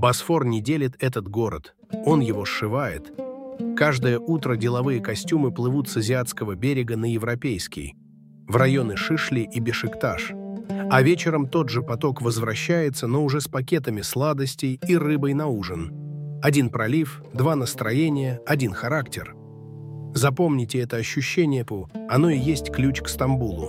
Босфор не делит этот город, он его сшивает. Каждое утро деловые костюмы плывут с азиатского берега на европейский, в районы Шишли и Бешикташ. А вечером тот же поток возвращается, но уже с пакетами сладостей и рыбой на ужин. Один пролив, два настроения, один характер. Запомните это ощущение, оно и есть ключ к Стамбулу.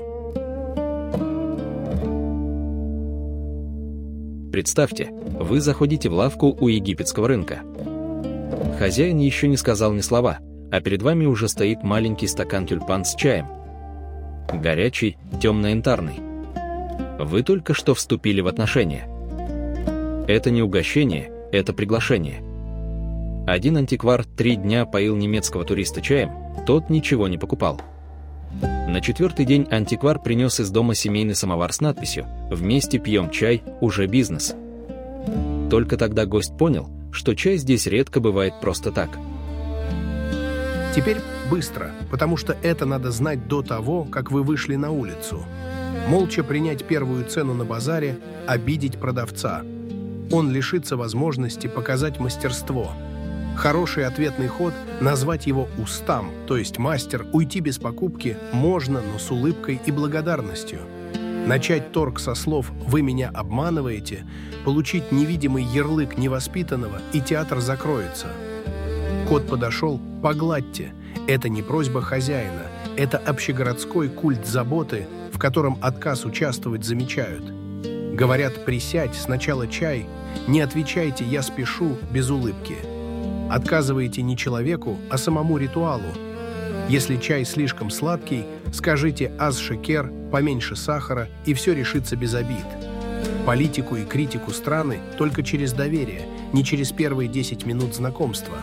Представьте, вы заходите в лавку у египетского рынка. Хозяин еще не сказал ни слова, а перед вами уже стоит маленький стакан тюльпан с чаем. Горячий, темно-янтарный. Вы только что вступили в отношения. Это не угощение, это приглашение. Один антиквар 3 дня поил немецкого туриста чаем, тот ничего не покупал. На 4-й день антиквар принес из дома семейный самовар с надписью «Вместе пьем чай, уже бизнес». Только тогда гость понял, что чай здесь редко бывает просто так. Теперь быстро, потому что это надо знать до того, как вы вышли на улицу. Молча принять первую цену на базаре, обидеть продавца. Он лишится возможности показать мастерство. Хороший ответный ход – назвать его устам, то есть мастер, уйти без покупки можно, но с улыбкой и благодарностью. Начать торг со слов «вы меня обманываете», получить невидимый ярлык невоспитанного, и театр закроется. Кот подошел – погладьте. Это не просьба хозяина, это общегородской культ заботы, в котором отказ участвовать замечают. Говорят, присядь, сначала чай, не отвечайте «я спешу» без улыбки. Отказываете не человеку, а самому ритуалу. Если чай слишком сладкий, скажите «аз-шекер», поменьше сахара, и все решится без обид. Политику и критику страны только через доверие, не через первые 10 минут знакомства.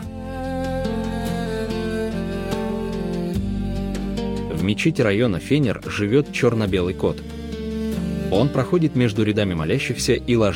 В мечети района Фенер живет черно-белый кот. Он проходит между рядами молящихся и ложится